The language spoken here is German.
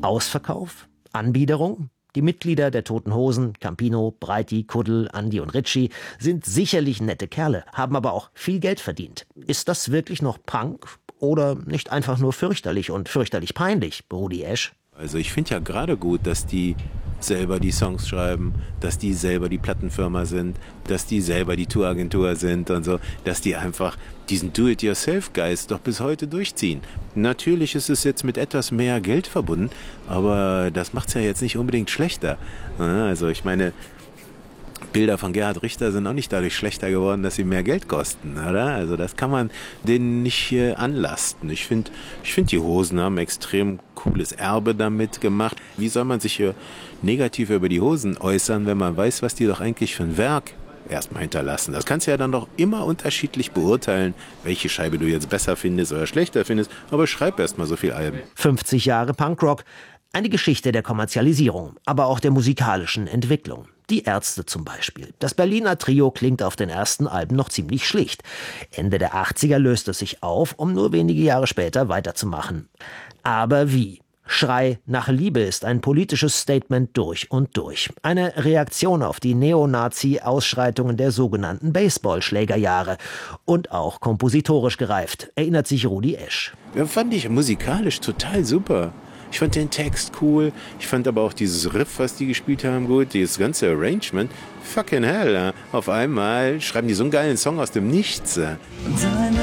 Ausverkauf? Anbiederung? Die Mitglieder der Toten Hosen, Campino, Breiti, Kuddel, Andi und Ritchie, sind sicherlich nette Kerle, haben aber auch viel Geld verdient. Ist das wirklich noch Punk? Oder nicht einfach nur fürchterlich und fürchterlich peinlich, Rudi Esch? Also ich finde ja gerade gut, dass die selber die Songs schreiben, dass die selber die Plattenfirma sind, dass die selber die Touragentur sind und so, dass die einfach diesen Do-it-yourself-Geist doch bis heute durchziehen. Natürlich ist es jetzt mit etwas mehr Geld verbunden, aber das macht es ja jetzt nicht unbedingt schlechter. Also ich meine, Bilder von Gerhard Richter sind auch nicht dadurch schlechter geworden, dass sie mehr Geld kosten, oder? Also das kann man denen nicht anlasten. Ich finde, die Hosen haben extrem cooles Erbe damit gemacht. Wie soll man sich hier negativ über die Hosen äußern, wenn man weiß, was die doch eigentlich für ein Werk erstmal hinterlassen? Das kannst du ja dann doch immer unterschiedlich beurteilen, welche Scheibe du jetzt besser findest oder schlechter findest, aber schreib erstmal so viel Alben. 50 Jahre Punkrock, eine Geschichte der Kommerzialisierung, aber auch der musikalischen Entwicklung. Die Ärzte zum Beispiel. Das Berliner Trio klingt auf den ersten Alben noch ziemlich schlicht. Ende der 80er löst es sich auf, um nur wenige Jahre später weiterzumachen. Aber wie? Schrei nach Liebe ist ein politisches Statement durch und durch. Eine Reaktion auf die Neonazi-Ausschreitungen der sogenannten Baseballschlägerjahre. Und auch kompositorisch gereift, erinnert sich Rudi Esch. Ja, fand ich musikalisch total super. Ich fand den Text cool, ich fand aber auch dieses Riff, was die gespielt haben, gut, dieses ganze Arrangement. Fucking hell, auf einmal schreiben die so einen geilen Song aus dem Nichts.